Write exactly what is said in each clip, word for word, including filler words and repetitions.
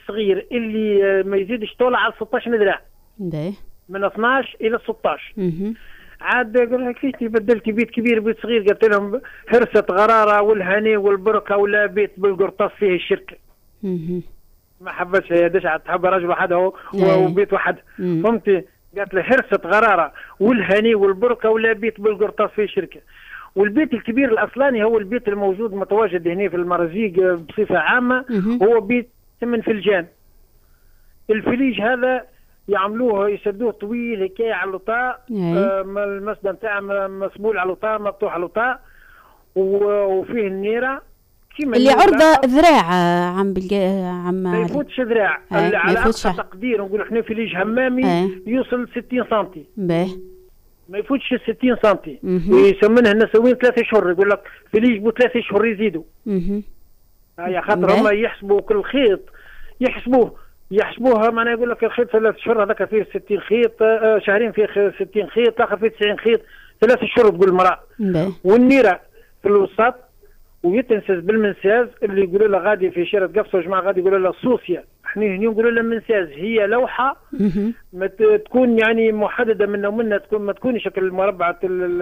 الصغير اللي ما يزيدش طول على ستطاش ذراع. باهي. من اثناش الى ستطاش. اها. عاد قال لك كيف بدلتي بيت كبير بيت صغير؟ قلت لهم هرسة غراره والهني والبركه ولا بيت بالقرطاس فيه الشركه. اها. ما حبتش هي دش تحب رجل وحده وبيت وحده. فهمتي؟ قالت له هرسة غراره والهني والبركه ولا بيت بالقرطاس فيه الشركه. والبيت الكبير الاصلاني هو البيت الموجود متواجد هنا في المرازيق بصفه عامه، هو بيت ثمان فلجان. الفليج هذا يعملوه يسدوه طويل هكايا على اللطاء، آه المسدة نتاعه مسمول على اللطاء مفتوح على اللطاء، وفيه النيره اللي عرضه ذراع عم بلقى عم ما يفوتش ذراع، اللي على اقصى تقدير نقول احنا فليج همامي ايه. يوصل ستين سنتي. باهي. ما يفوتش ستين سنتي. ويسمونها النسويين ثلاثة اشهر، يقول لك فليج بو ثلاثة اشهر يزيدوا. اها. هيا خاطر هم يحسبوا كل خيط يحسبوه يحسبوها، معناها يقول لك الخيط ثلاث شهور هذاك فيه ستين خيط، آه شهرين فيه ستين خيط، الاخر فيه تسعين خيط، ثلاث شهور تقول المراه. والنيره في الوسط ويتنسز بالمنساز اللي يقولوا له غادي في شارع قفصه وجماعه غادي يقولوا له صوصيه، احنا هنا نقولوا له منساز، هي لوحه ما تكون يعني محدده منا ومنا، تكون ما تكونش شكل مربعه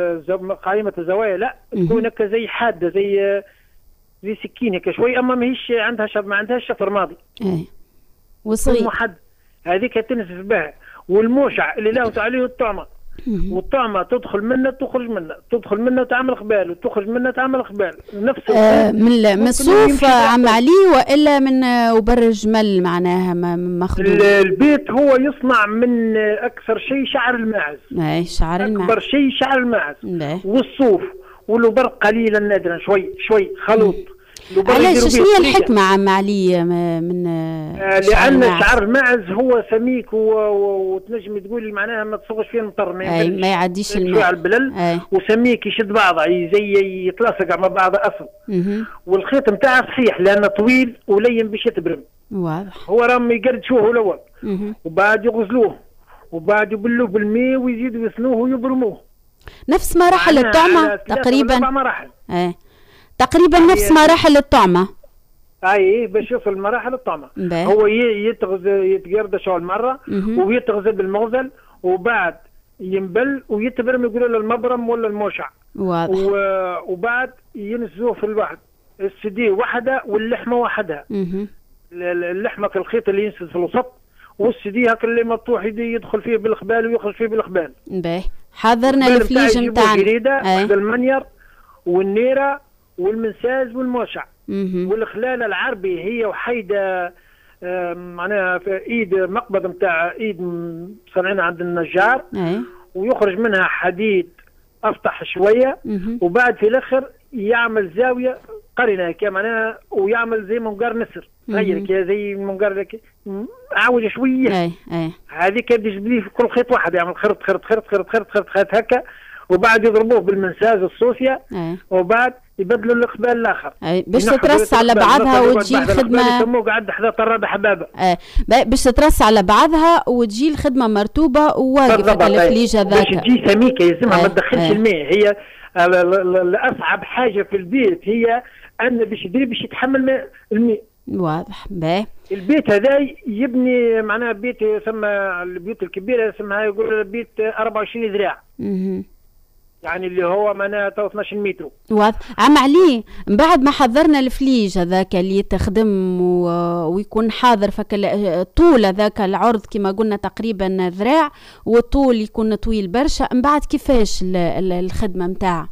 قائمه الزوايا، لا تكون هكا زي حاده زي زي سكين هكا شوي، اما ماهيش عندها شب ما عندهاش شطر ماضي. ايه وصغير. محدد هذيك تنسف بها. والموشع اللي له عليه الطعمه، والطعمه تدخل منه تخرج منه، تدخل منه تعمل قبال وتخرج منه تعمل قبال، نفس آه من من الصوف عم علي والا من وبر الجمل معناها مخدوم؟ البيت هو يصنع من اكثر شيء شعر الماعز. اي شعر الماعز اكبر شيء شعر الماعز. والصوف والوبر قليلا نادرا شوي شوي خلوط. علاش شنو هي الحكمة عم علي من آه لأن شعر الماعز هو سميك وتنجم تقولي معناها ما تصغش فيه المطر، ما, أي ما يعديش الماء على البلل، وسميك يشد بعضه زي يتلاصق مع بعضه أصل. والخيط نتاعه صحيح لأنه طويل ولين باش يتبرم. واضح. هو راهم يقردشوه الأول وبعد يغزلوه وبعد يبلوه بالماء ويزيدوا يسنوه ويبرموه. نفس مراحل الطعمة تقريبا. أربع مراحل. أي. تقريبا نفس مراحل الطعمة. اي باش يوصل مراحل الطعمة. هو يتغز يتقردش اول مرة ويتغزل بالمغزل وبعد ينبل ويتبرم يقولوا له المبرم ولا الموشع. واضح. وبعد ينسزوه في الواحد، السدي وحده واللحمة وحدها. اللحمة كالخيط اللي ينسز في الوسط، والسدي هاك اللي مفتوح يدخل فيه بالخبال ويخرج فيه بالخبال. باهي. حضرنا الفليج نتاعنا. جريدة هذا المنير والنيرة والمنساز والموشع. والخلالة العربي هي وحيدة آه معناها في ايد مقبض نتاع ايد صنعنا عند النجار. أي. ويخرج منها حديد افتح شوية. وبعد في الاخر يعمل زاوية قرنة كي معناها ويعمل زي منقار نسر غير كي زي منقار عاوج شوية. اي اي هذيك يجيب ليه في كل خيط واحد يعمل خرط خرط خرط خرط خرط خرط خرط هكا، وبعد يضربوه بالمنساز الصوصية. أي. وبعد يبدلوا القبال الاخر. اي باش تترص على بعضها وتجي الخدمه. يسموه قعد حدا طراد حبابه. اي باش تترص على بعضها وتجي الخدمه مرتوبه وواقفه الفليج هذاك. باش تجي سميكه يلزمها ما تدخلش الماء. هي الاصعب حاجه في البيت هي ان باش يدري باش يتحمل الماء. واضح. باهي. البيت هذا يبني معناها بيت يسمى البيوت الكبيره يسمها يقول بيت أربعة وعشرين ذراع. اها. يعني اللي هو معناها اثناش متر. واضح. عم علي من بعد ما حضرنا الفليج هذاك اللي تخدم و... ويكون حاضر فك الطول هذاك العرض كما قلنا تقريبا ذراع والطول يكون طويل برشا، من بعد كيفاش ال... ال... الخدمه نتاعه؟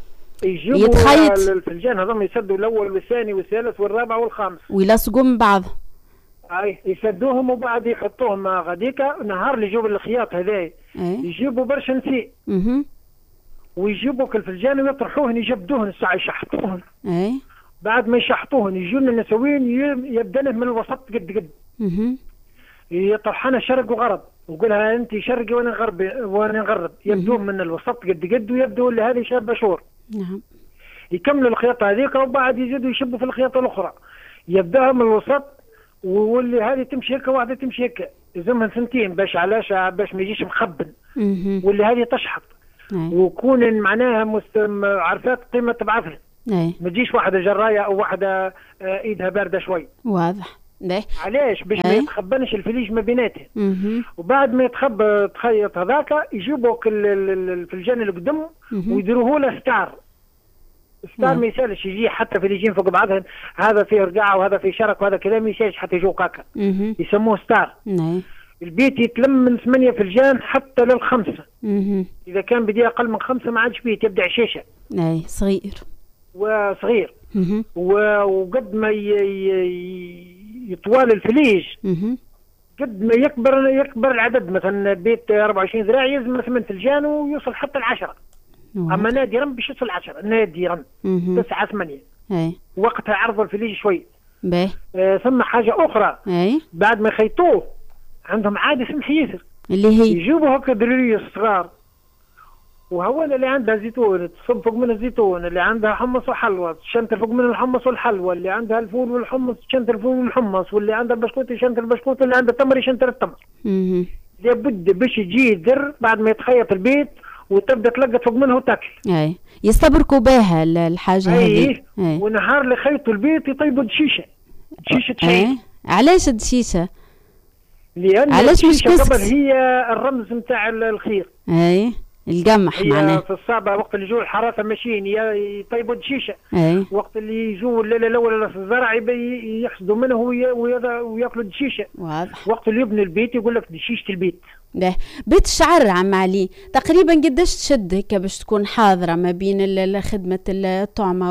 يتخيط الفلجان هذوما يسدوا الاول والثاني والثالث والرابع والخامس ويلصقوا من بعض. اي يسدوهم وبعد يحطوهم غاديك نهار اللي يجيبوا الخياط هذايا يجيبوا برشا نسيء. اها. ويجيبوا الفلجان ويطرحوهن يجبدوهن الساعه يشحطوهن. اي بعد ما يشحطوهن يجونا النسوين يبدا له من الوسط قد قد. اها. يطرحنا شرق وغرب ويقولها انت شرقي وانا غربي وانا نغرب، يبدون من الوسط قد قد ويبدوا اللي هذه شابه شهور. نعم. يكملوا الخياطه هذيك وبعد يزيدوا يشبوا في الخياطه الاخرى، يبداها من الوسط واللي هذه تمشي هكا واحده تمشي هكا، يلزمها ثنتين باش علاش باش ما يجيش مخبن. واللي هذه تشحط. وكون معناها مستم عرفات قيمه بعضها. ما تجيش واحده جرايه او واحده ايدها بارده شوي. واضح. باهي. علاش؟ باش ما يتخبنش الفليج ما بيناتهم. وبعد ما يتخبى تخيط هذاك يجيبوا الفلجان اللي قدم ويديروه له ستار. ستار ما يسالش يجي حتى فليجين فوق بعضهم، هذا فيه رقعه وهذا فيه شرك وهذا كذا، ما يسالش حتى يجوا كاكا. يسموه ستار. البيت يتلم من ثمانية فلجان حتى للخمسه. اذا كان بدي اقل من خمسه ما عادش بيت، يبدا عشاشه. اي صغير. وصغير. وقد ما يطوال الفليج قد ما يكبر يكبر العدد. مثلا بيت أربعة وعشرين ذراع يلزم ثمان فلجان ويوصل حتى العشرة. اما نادرا باش يوصل عشرة، نادرا تسعة ثمانية. وقتها عرضوا الفليج شوي. باهي. آه ثم حاجه اخرى. اي. بعد ما يخيطوه عندهم عاده سمح ياسر اللي هي يجيبوا هكا دريريه صغار، وهو اللي عندها زيتون تصب فوق من الزيتون، اللي عندها حمص وحلوى تشنتر فوق من الحمص والحلوى، اللي عندها الفول والحمص تشنتر فوق من الحمص، واللي عندها بسكوت يشنتر البسكوت، اللي عندها تمر يشنتر التمر. لابد باش يجي يدر بعد ما يتخيط البيت وتبدا تلقط فوق منه وتاكل. اي يستبركوا بها الحاجه هذه. اي ونهار اللي خيطوا البيت يطيبوا دشيشه. دشيشه شاي. علاش الدشيشه؟ لان علاش مش كسكس؟ هي الرمز نتاع الخير. اي القمح معناه. في الصعبه وقت اللي يجوا الحراسه ماشيين يطيبوا الدشيشه. اي وقت اللي يجوا الليله الاولى في الزرع يحصدوا منه وياكلوا الدشيشه. واضح. وقت اللي يبنوا البيت يقول لك دشيشه البيت. ده بيت الشعر عم علي تقريبا قداش تشد هيك باش تكون حاضره ما بين خدمه الطعمه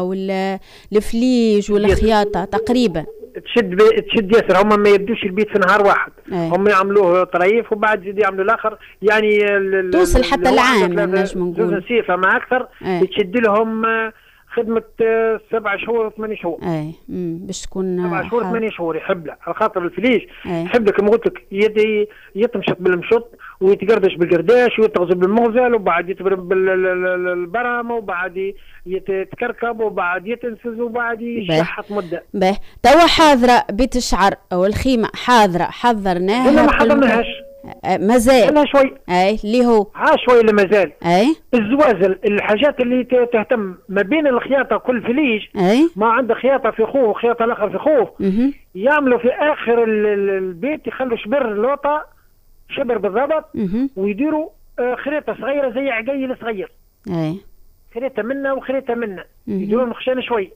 والفليج والخياطه تقريبا؟ تشد تشد ياسر. هم ما يبدوش البيت في نهار واحد. أي. هم يعملوه طريف وبعد يزيدوا يعملوا الاخر، يعني توصل حتى العام نجم نقول. زوز نسيفه ما اكثر. تشد لهم خدمه سبع شهور ثمان شهور. اي باش تكون سبع شهور ثمان شهور يحب له، على خاطر الفليج يحب لك كما قلت لك يدي يتمشط بالمشط ويتقردش بالقرداش ويتغزل بالمغزل وبعد يتبرم بالبرم وبعد يتكركب وبعد يتنفذ وبعد يشحط مده. باهي. توا حاضره بيت الشعر او الخيمه حاضره حضرناها. لا ما حضرناهاش مازال. انا شوي. اي اللي هو ها شوي اللي مازال. اي الزوازل الحاجات اللي تهتم ما بين الخياطه كل فليج. اي ما عنده خياطه في خوه وخياطه الاخر في خوه. يعملوا في اخر البيت يخلوا شبر لوطه شبر بالضبط ويديروا خريطه صغيره زي عقيل صغير. اي خريطه منا وخريطه منا يديروا نخشان شوي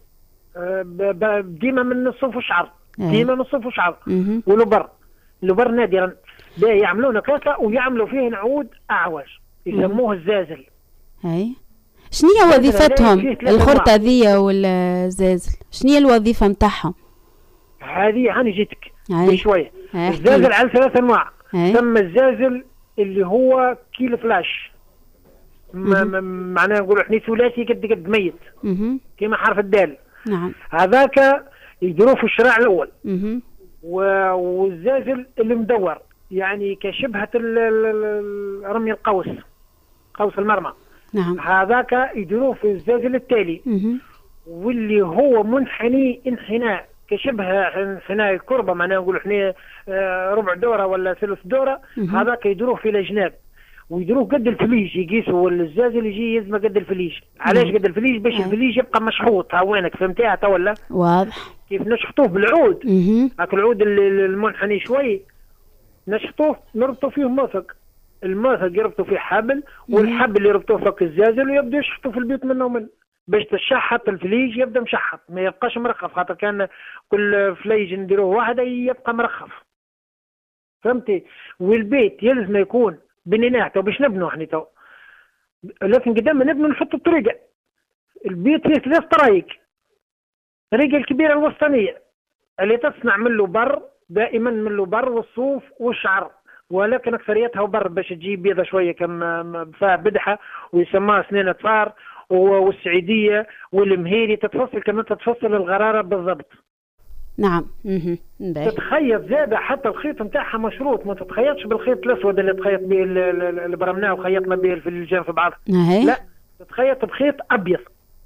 ديما من الصنف وشعر. ديما من الصنف وشعر. ولبر لبر نادرا يعملون كاسة ويعملوا فيه نعود أعوج يسموه الزازل. اي شنو هي وظيفتهم الخرطة ذي والزازل؟ شنو هي الوظيفة نتاعهم؟ هذه هاني جيتك بشوية. الزازل على ثلاث أنواع. ثم الزازل اللي هو كيل فلاش معناه نقولوا احنا ثلاثي قد قد ميت كما حرف الدال. نعم. هذاك يديروه في الشراع الأول. والزازل اللي مدور يعني كشبهة رمي القوس قوس المرمى. نعم. هذاك يديروه في الزازل التالي. مه. واللي هو منحني انحناء كشبه انحناء الكربة معناه نقول احنا ربع دورة ولا ثلث دورة. هذاك يديروه في الأجناب ويديروه قد الفليج يقيسوا الزازل يجي يزمه قد الفليج. علاش قد الفليج؟ باش الفليج يبقى مشحوط. ها وينك فهمتيها تو ولا؟ واضح. كيف نشحطوه بالعود. هاك العود المنحني شوي نشحطوه نربطوا فيه موثق. الموثق يربطوا فيه حبل والحبل اللي يربطوه فوق الزازل ويبدأ يشحطوا في البيت منه ومن باش تشحط الفليج يبدا مشحط ما يبقاش مرخف. خاطر كان كل فليج نديروه واحده يبقى مرخف فهمتي. والبيت يلزم يكون بنيناه تو باش نبنوا احنا تو، لكن قدام ما نبنوا نحطوا الطريقه. البيت فيه ثلاث طرايق. الطريقه الكبيره الوسطانيه اللي تصنع من له بر دائما من له بر والصوف والشعر، ولكن اكثريتها بر باش تجي بيضه شويه كم فيها بدحه ويسموها سنين اطفار والسعيديه والمهيري تتفصل كما تتفصل الغراره بالضبط. نعم. تتخيط زاده حتى الخيط نتاعها مشروط، ما تتخيطش بالخيط الاسود اللي تخيط به اللي برمناه وخيطنا به في الجان في بعض. لا تتخيط بخيط ابيض.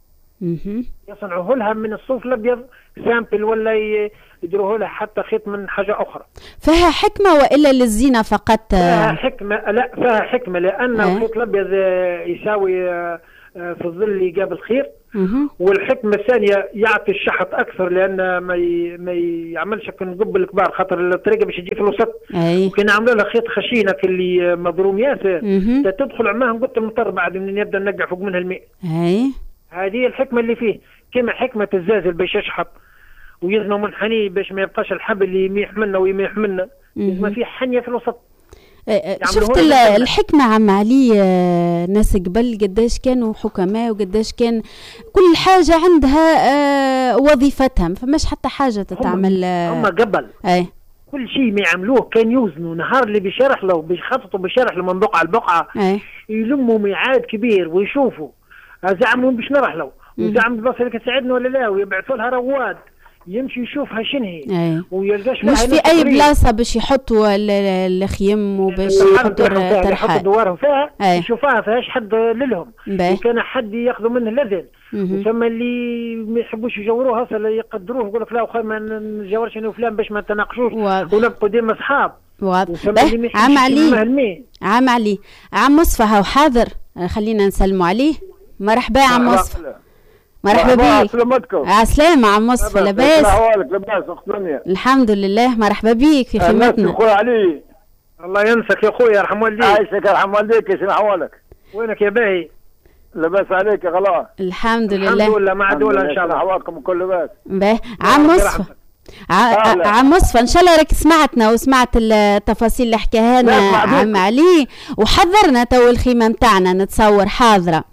يصنعوه لها من الصوف الابيض سامبل ولا يديروه لها حتى خيط من حاجه اخرى. فيها حكمه والا للزينه فقط؟ فيها حكمه. لا فيها حكمه لان الخيط الابيض يساوي في الظل اللي يقابل خير. والحكمه الثانيه يعطي الشحط اكثر، لان ما ي... ما يعملش كنقب الكبار، خاطر الطريقه باش يجي في الوسط. وكان عملوا له خيط خشينه اللي مضروم ياسر تدخل معاه قلت المطر بعد من يبدا نقع فوق منها الماء. اي هذه الحكمه اللي فيه، كما حكمه الزازل باش يشحط ويزنوا منحني باش ما يبقاش الحب اللي يميح منا ويميح منا، لازم فيه حنيه في الوسط. شفت الحكمة عم علي ناس قبل قداش كانوا حكماء وقداش كان كل حاجة عندها وظيفتها، فماش حتى حاجة تتعمل. هم قبل اي كل شيء ما يعملوه كان يوزنوا، نهار اللي بيشرح له بيخططوا بيشرح له من بقعة لبقعة يلموا ميعاد كبير ويشوفوا زعموا باش نروح له وزعم البصرة تساعدنا ولا لا، ويبعثوا لها رواد يمشي يشوفها شنهي ويلقاش مش في اي بلاصه باش يحطوا الخيم وباش يحطوا الترحال يحطوا دوارهم فيها يشوفوها فيهاش حد لهم، كان حد ياخذوا منه الاذن. ثم اللي ما يحبوش يجوروها اصلا يقدروه يقول لك لا وخير ما نجاورش انا وفلان باش ما تناقشوش ونبقوا ديما اصحاب. واضح. عم علي عم علي عم مصفى هاو حاضر، خلينا نسلموا عليه. مرحبا عم مصفى. مرحبا بيك. سلامتكم. عسلامة عم مصطفى. لاباس؟ احوالك؟ لاباس اخت دنيا. الحمد لله. مرحبا بيك في خدمتنا. خويا علي. الله ينسك يا خويا يرحم والديك. عايشك يرحم والديك. شنو احوالك؟ وينك يا باهي؟ لاباس عليك يا غلا؟ الحمد لله. الحمد لله مع دولة ان شاء الله. احوالكم كل باس. باهي. عم مصطفى. عم مصطفى ان شاء الله راك سمعتنا وسمعت التفاصيل اللي حكاها لنا عم علي، وحضرنا تو الخيمة نتاعنا نتصور حاضرة.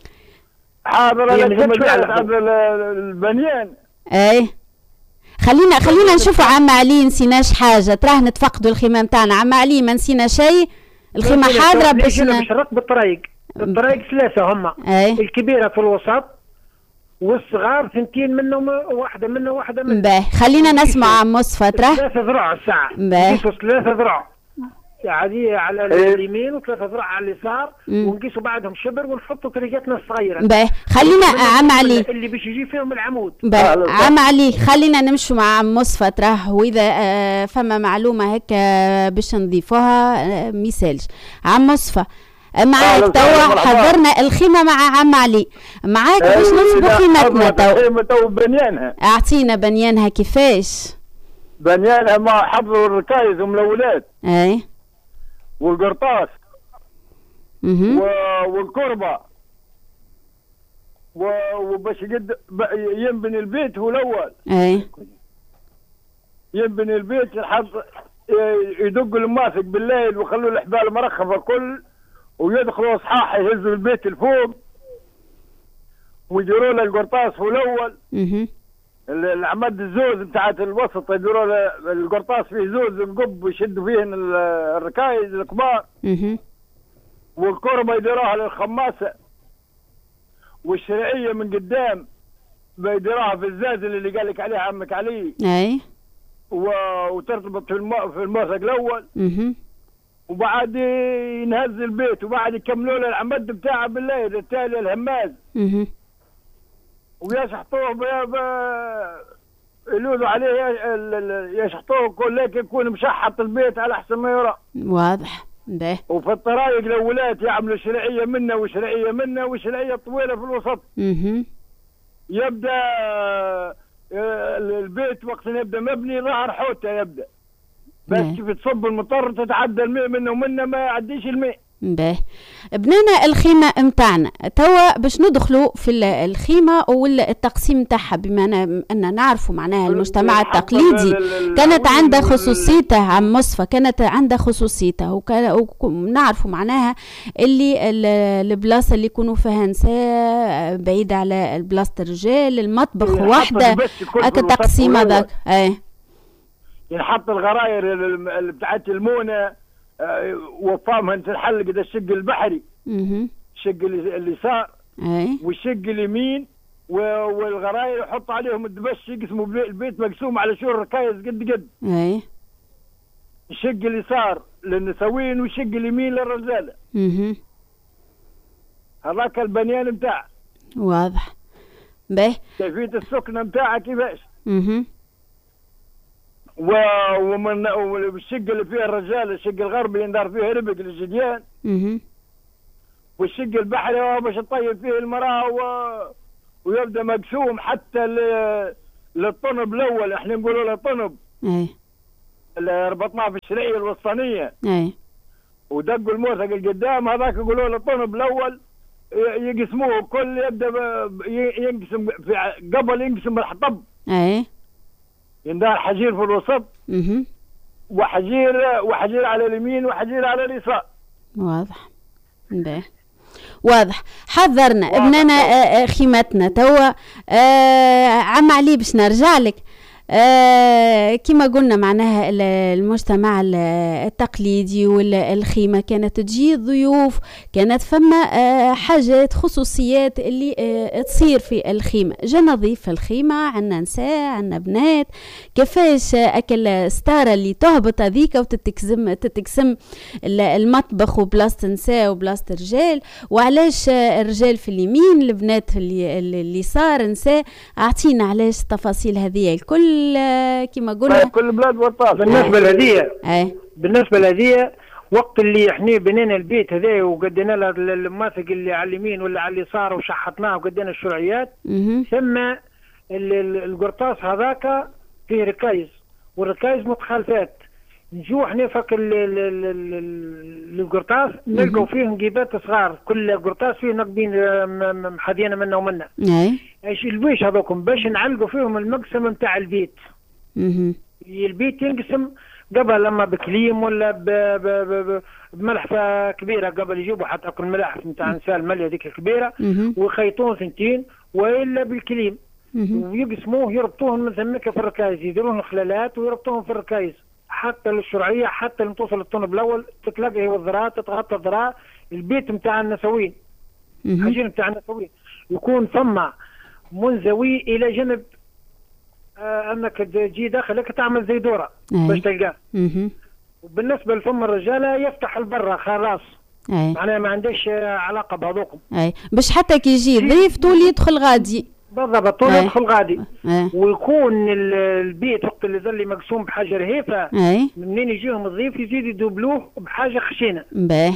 حاضر لكم البنيان. اي خلينا خلينا نشوفوا عم علي نسيناش حاجه، تراه نتفقدوا الخيمه نتاعنا. عم علي ما نسينا شيء، الخيمه حاضره باش باش نركبوا الطريق. الطريق ثلاثه هما، الكبيره في الوسط والصغار ثنتين منهم واحده منه واحده منه. باهي خلينا نسمع عم مصطفى. تراه ثلاثه ذراع الساعه. باهي ثلاثه ذراع عادية على اليمين وثلاثة ذراع على اليسار، ونقيسوا بعدهم شبر ونحطوا طريقتنا الصغيرة. باهي خلينا عم علي اللي باش يجي فيهم العمود. باهي عم علي خلينا نمشوا مع عم مصطفى تراه، واذا آه فما معلومة هكا باش نضيفوها آه ميسالش. عم مصطفى معاك توا حضرنا الخيمة مع عم علي، معاك باش نصبوا خيمتنا توا. الخيمة توا بنيانها. اعطينا بنيانها كيفاش؟ بنيانها ما حضروا الركايز وملولات. اي والقرطاس والكربة وباش يقد ينبني البيت هو الاول. اي ينبني البيت يحط يدق الماسك بالليل ويخلوا الحبال مرخفه كل، ويدخلوا صحاح يهزوا البيت الفوق ويديروا له القرطاس هو الاول. اها العمد الزوز بتاعت الوسط يديروا له القرطاس فيه زوز نقب ويشدوا فيهن الركايز الكبار. اها والكربه يديروها للخماسه، والشرعيه من قدام بيديروها في الزازل اللي قال لك عليها عمك علي. اي وترتبط في المو... في الموسق الاول. اها وبعد ينهز البيت وبعد يكملوا له العمد بتاعه بالليل التالي الهماز. اها ويشحطوه ب يلوذوا عليه يشحطوه كل هيك يكون مشحط البيت على احسن ما يرى. واضح. باهي. وفي الطرايق الاولات يعملوا شرعيه منا وشرعيه منا وشرعيه طويله في الوسط. اها يبدا البيت وقت يبدا مبني ظهر حوته يبدا بس كيف تصب المطر تتعدى الماء منه ومنه ما يعديش الماء. باهي بنينا الخيمة متاعنا توا باش ندخلوا في الخيمة والتقسيم نتاعها، بما أن نعرفوا معناها المجتمع التقليدي كانت عندها خصوصيته. عم مصطفى كانت عندها خصوصيته ونعرفوا معناها اللي البلاصة اللي يكونوا فيها نساء بعيدة على بلاصة الرجال، المطبخ وحده هكا التقسيم هذاك. اي ينحط الغراير اللي بتاعت المونة وفامها تنحل قد الشق البحري. اها الشق اليسار اي والشق اليمين والغراير يحط عليهم الدبش يقسموا البيت مقسوم على شو الركايز قد قد. اي الشق اليسار للنسوين والشق اليمين للرجاله. اها هذاك البنيان بتاعه. واضح. باهي كيفيه السكنه بتاعها كيفاش. اها ومن والشق اللي فيه الرجال الشق الغربي يندار فيه ربق للجديان. اها والشق البحري باش تطيب فيه المراه و... ويبدا مقسوم حتى ل... للطنب الاول، احنا نقولوا له طنب. اي اللي ربطناه في الشرعيه الوسطانيه. اي ودقوا الموثق القدام هذاك يقولوا له الطنب الاول، يقسموه كل يبدا ينقسم في قبل ينقسم الحطب. اي يندار حجير في الوسط. اها وحجير وحجير على اليمين وحجير على اليسار. واضح. باهي واضح. حضرنا ابننا خيمتنا توا. عم علي باش نرجع لك. آه كما قلنا معناها المجتمع التقليدي والخيمة كانت تجي ضيوف، كانت فما آه حاجات خصوصيات اللي آه تصير في الخيمة. جانا ضيف في الخيمة، عنا نساء عنا بنات، كيفاش أكل ستارة اللي تهبط هذيك وتتكسم تتكسم المطبخ وبلاصة نساء وبلاصة رجال، وعلاش الرجال في اليمين البنات في اليسار نساء. أعطينا علاش التفاصيل هذه الكل كما قلنا. كل بلاد وطاف. بالنسبه لهذه اي بالنسبه لهذه وقت اللي احنا بنينا البيت هذا وقدينا له الماثق اللي على اليمين ولا على اليسار وشحطناه وقدينا الشرعيات، ثم القرطاس هذاك فيه ركايز والركايز متخالفات. نجوا احنا فك القرطاس نلقوا فيه نقيبات صغار، كل قرطاس فيه نقبين محاذينا منا ومنا. اي ايش البيش هذوكم باش نعلقوا فيهم المقسم نتاع البيت. اها البيت ينقسم قبل لما بكليم ولا بملحفه كبيره، قبل يجيبوا حتى اكل ملاحف نتاع نساء الماليه ذيك الكبيره ويخيطون ثنتين والا بالكليم ويقسموه يربطوهم من ثمك في الركايز، يديرون خلالات ويربطوهم في الركايز حتى للشرعيه، حتى لما توصل الطنب الاول تتلاقى هو الذراع تتغطى الذراع. البيت نتاع النسوين حاجين نتاع النسوين يكون ثم منزوي الى جنب آه انك تجي داخلك تعمل زي دوره باش تلقاه. وبالنسبه لفم الرجاله يفتح البرة خلاص، معناها ما عندهش علاقه بهذوكم. اي باش حتى كي يجي ضيف طول يدخل غادي. بالضبط طول يدخل غادي. ويكون البيت وقت اللي ظل مقسوم بحاجه رهيفه، منين يجيهم الضيف يزيد يدوبلوه بحاجه خشينه. باهي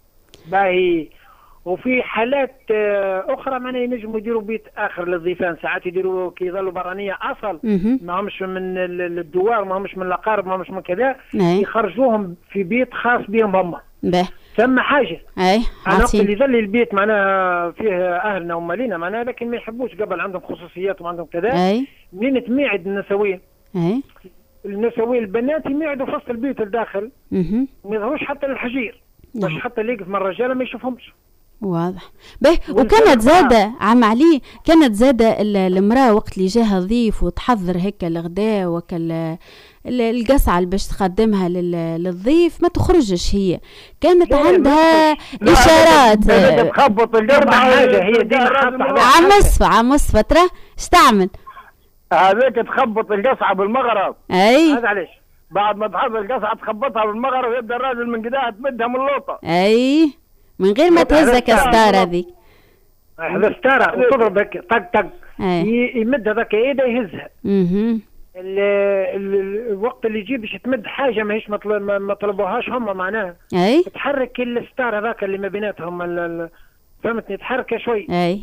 باهي. وفي حالات اخرى معناها ينجموا يديروا بيت اخر للضيفان، ساعات يديروا كي يظلوا برانيه اصل ما همش من الدوار ما همش من الاقارب ما همش من كذا، يخرجوهم في بيت خاص بهم هم. باهي ثم حاجه اي وقت اللي يظل البيت معناها فيه اهلنا ومالينا معناها، لكن ما يحبوش قبل عندهم خصوصيات وعندهم كذا. اي منين تميعد النسوين اي النسوين البنات يميعدوا في وسط البيت الداخل ما يظهروش حتى للحجير باش حتى اللي يقف من الرجاله ما يشوفهمش. واضح. به وكانت زادة عم علي كانت زادة المرأة وقت اللي جاها ضيف وتحضر هيك الغداء وكل القصعة اللي باش تقدمها للضيف ما تخرجش، هي كانت عندها إشارات تخبط القربة حاجة هي ديما عم مصفى عم مصفى ترى اش تعمل هذيك تخبط القصعة بالمغرب. اي هذا علاش بعد ما تحضر القصعة تخبطها بالمغرب ويبدا الراجل من قداها تمدها من اللوطة. اي من غير ما تهزك الستارة هذيك. هذا الستارة وتضرب هيك طق طق يمد هذاك يده يهزها. اها الوقت اللي يجي باش تمد حاجة ماهيش ما طلبوهاش هم معناها. اي تحرك الستارة هذاك اللي ما بيناتهم فهمتني تحرك شوي. اي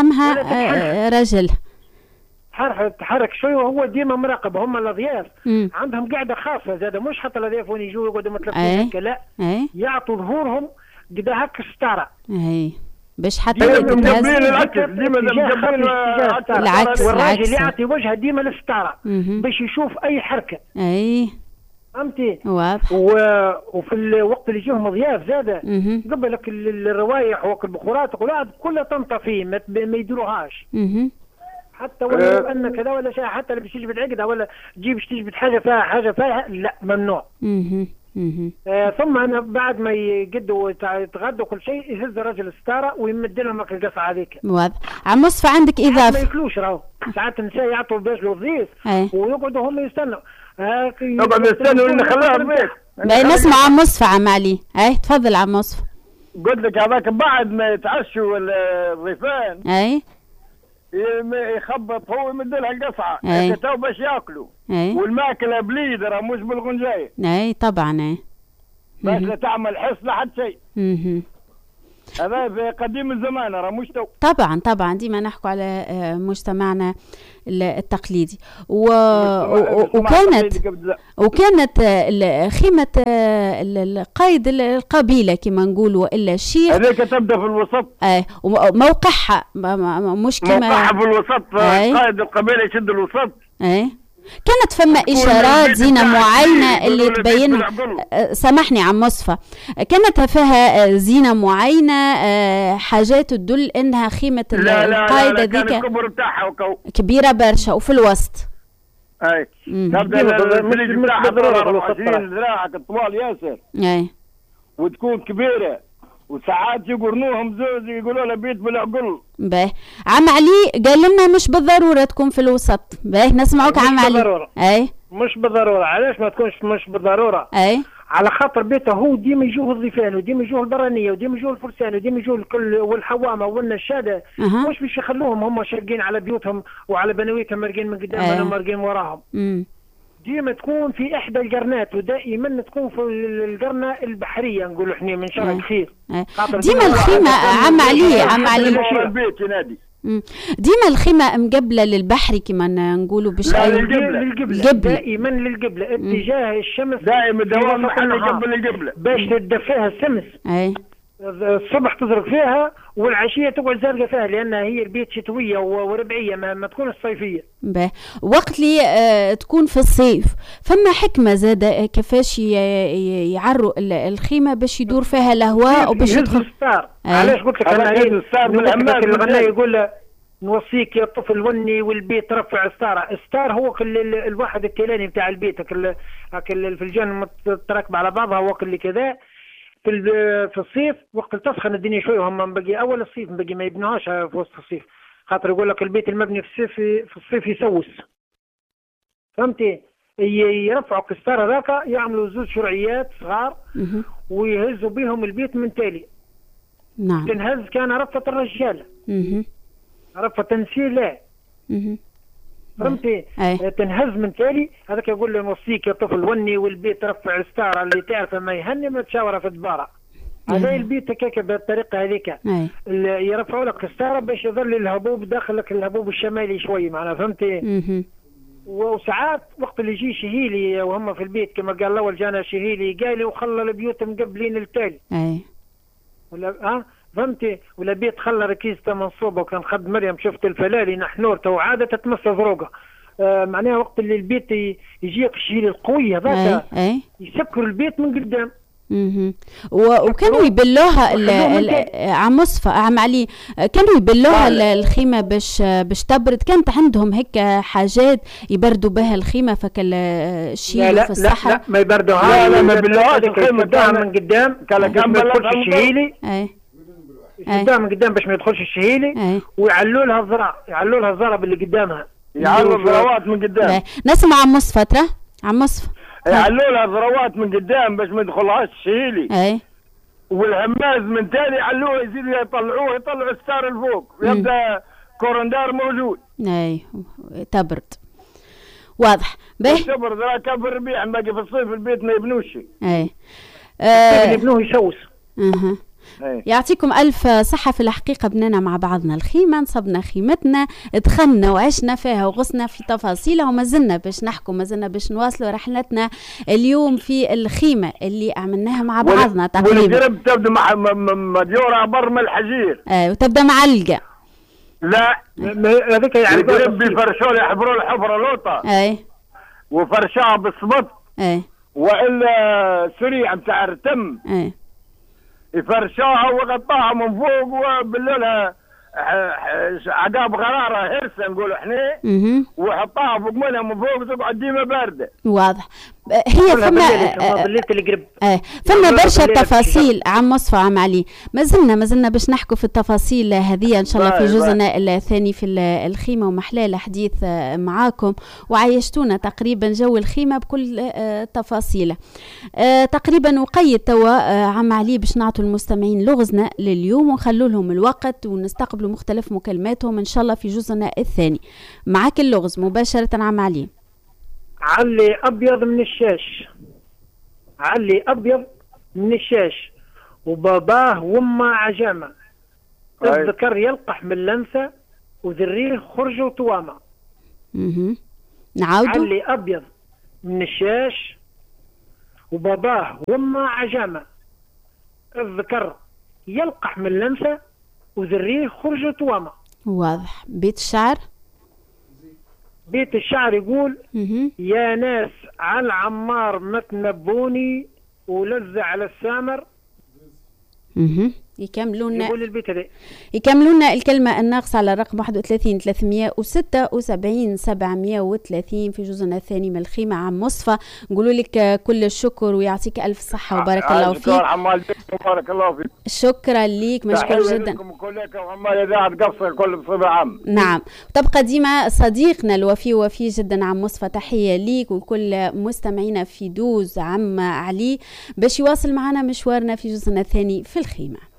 يفهمها رجل. تحرك تحرك شوي وهو ديما مراقب. هم الضياف عندهم قاعدة خاصة زاد مش حتى الضياف وين يجوا يقعدوا متلفين لا يعطوا ظهورهم قد هاك الستارة. اي باش حتى مقبلين العكس ديما مقبلين العكس والراجل يعطي وجهه ديما للستارة باش يشوف اي حركة. اي فهمتي؟ واضح. و... وفي الوقت اللي يجيهم ضياف زاده قبل لك الروايح والبخورات وكلها كلها تنطفي ما, ما يديروهاش. حتى ولا ان كذا ولا شيء، حتى اللي باش تجبد عقده ولا تجيب باش تجبد حاجه فيها حاجه فيها لا ممنوع. آه ثم أنا بعد ما يقدوا يتغدوا كل شيء يهز الرجل الستاره ويمد لهم القصعه هذيك. واضح. عم مصفى عندك اضافه؟ ما ياكلوش راهو ساعات النساء يعطوا باش للضيف ويقعدوا هم يستنوا. طبعا يستنوا اللي خلاها البيت. نسمع عم مصفى عم علي. اي تفضل عم مصفى. قلت لك هذاك بعد ما يتعشوا الضيفان اي يخبط هو يمد لها القصعه انت تو باش ياكلوا والماكله بليد راه مش بالغنجايه. اي طبعا اي باش لا تعمل حس لحد شيء. هذا في قديم الزمان راه مش تو. طبعا طبعا ديما نحكوا على مجتمعنا التقليدي و... وكانت وكانت خيمة قائد القبيلة كما نقولوا والا الشيخ هذيك تبدا في الوسط. اه موقعها مش كما موقعها في الوسط. قائد القبيلة يشد الوسط. ايه كانت فما اشارات زينه معينه اللي تبين. سامحني عم مصفى، كانت فيها زينه معينه، حاجات تدل انها خيمه القائد هذيك كبيره برشا وفي الوسط. اي تبدا الفليج بتاعها عشرين ذراع طوال ياسر. اي وتكون كبيره وساعات يقرنوهم زوز يقولوا له بيت بالعقل. باهي عم علي قال لنا مش بالضروره تكون في الوسط. باهي نسمعوك عم علي. بالضرورة. اي مش بالضروره. علاش ما تكونش مش بالضروره؟ اي على خاطر بيته هو ديما يجوه الضيفان وديما يجوه البرانيه وديما يجوه الفرسان وديما يجوه الكل والحوامه والنشاده. أه. مش باش يخلوهم هم شاقين على بيوتهم وعلى بنويتهم مرقين من قدامهم أه. ومرقين وراهم. امم ديما تكون في احدى القرنات ودائما تكون في القرنه البحريه نقولوا احنا من شرق الخير. ديما الخيمه عم علي عم علي البيت ينادي ديما الخيمه مقبله للبحر كما نقولوا باش للقبله دائما للقبله اتجاه الشمس دائما دوام محل قبل القبله باش تدفيها الشمس. اي الصبح تزرق فيها والعشيه تقعد زارقه فيها لانها هي البيت شتويه وربعيه ما, ما تكون الصيفيه. باهي وقت اللي آه تكون في الصيف فما حكمه زاده كيفاش يعروا الخيمه باش يدور فيها الهواء وباش يدخل الستار. علاش قلت لك انا الستار من الغناء يقول له نوصيك يا طفل وني والبيت رفع الستاره. الستار هو الواحد التيلاني بتاع البيت هاك في الجن متراكبه على بعضها وقت اللي كذا في في الصيف وقت تسخن الدنيا شويه هم بقي اول الصيف بقي ما يبنوهاش في وسط الصيف خاطر يقول لك البيت المبني في الصيف في الصيف يسوس. فهمتي؟ يرفعوا كستاره ذاك يعملوا زوج شرعيات صغار ويهزوا بهم البيت من تالي. نعم تنهز كان رفة الرجاله. اها رفة تنسيل لا. اها فهمتي؟ تنهز من تالي هذاك يقول له نوصيك يا طفل وني والبيت رفع الستاره اللي تعرف ما يهني ما تشاوره في الدباره. هذا البيت هكاك بالطريقه هذيك يرفعوا لك الستاره باش يظل الهبوب داخلك الهبوب الشمالي شوي معناها. فهمتي؟ اها وساعات وقت اللي يجي شهيلي وهم في البيت كما قال الاول جانا شهيلي قال وخلى البيوت مقبلين التالي. اي ولا ها فهمتي؟ ولا بيت خلى ركيزته منصوبه وكان خد مريم شفت الفلالي نحنورته وعاده تتمس زروقه. آه معناها وقت اللي البيت يجيك الشهيل القوي هذاك يسكر البيت من قدام. اها وكانوا يبلوها عم مصفى عم علي كانوا يبلوها الخيمه باش باش تبرد. كانت عندهم هيك حاجات يبردوا بها الخيمه فك الشيء في الصحراء. لا لا ما يبردوها. لا لا ما يبلوهاش الخيمه من قدام كان ما يدخلش الشهيلي. اي قدام من قدام باش ما يدخلش الشهيلي ويعلوا لها الزرع يعلوا لها الزرب اللي قدامها يعلوا الزروات من قدام. نسمع عم مصفى ترى عم مصفى يعلوا لها ذروات من قدام باش ما يدخلهاش الشهيلي. اي والهماز من تالي يعلوه يزيدوا يطلعوه يطلعوا الستار الفوق يبدا كورندار موجود. اي تبرد واضح. باهي تبرد راه كان في الربيع باقي في الصيف البيت ما يبنوش. اي آه يبنوه يشوس. اها يعطيكم ألف صحة. في الحقيقة بنينا مع بعضنا الخيمة نصبنا خيمتنا دخلنا وعشنا فيها وغصنا في تفاصيلها وما زلنا باش نحكم ما زلنا باش نواصلوا رحلتنا اليوم في الخيمة اللي عملناها مع بعضنا تقريبا. والقرب تبدا مع مديورة عبر من الحجير. اي وتبدا معلقة. لا هذيك يعني القرب بيفرشوا يحفروا الحفرة لوطة. اي وفرشاها بالصبط. اي والا سريع بتاع التم. اي يفرشوها وغطاها من فوق وبالليلها عقاب غراره هرسه نقولوا احنا وحطاها فوق منها من فوق تقعد ديما بارده. واضح. هي فما آه فما برشا تفاصيل عم مصفى عم علي. ما زلنا ما زلنا باش نحكوا في التفاصيل هذه ان شاء الله في جزءنا الثاني في الخيمه ومحلاه الحديث معاكم وعيشتونا تقريبا جو الخيمه بكل آه تفاصيله. آه تقريبا وقيد توا آه عم علي باش نعطوا المستمعين لغزنا لليوم ونخلوا لهم الوقت ونستقبلوا مختلف مكالماتهم ان شاء الله في جزءنا الثاني. معك اللغز مباشره عم علي. علي أبيض من الشاش. علي أبيض من الشاش وباباه وما عجامة. الذكر يلقح من لمسة وذريه خرجوا توامة. اها نعاودوا. علي أبيض من الشاش وباباه وما عجامة. الذكر يلقح من لمسة وذريه خرجوا توامة. واضح. بيت الشعر. بيت الشعر يقول مه. يا ناس على العمار ما تنبوني ولذة على السامر. اها يكملوا لنا يقول البيت هذا يكملوا لنا الكلمة الناقصة على الرقم واحد وثلاثين ثلاثمية وستة وسبعين سبعمية وثلاثين في جزءنا الثاني من الخيمة. عم مصطفى نقولوا لك كل الشكر ويعطيك ألف صحة وبارك الله فيك. بارك الله فيك. شكرا ليك مشكور جدا. نعم. تبقى ديما صديقنا الوفي وفي جدا عم مصطفى. تحية ليك وكل مستمعينا في دوز عم علي باش يواصل معنا مشوارنا في جزءنا الثاني في الخيمة.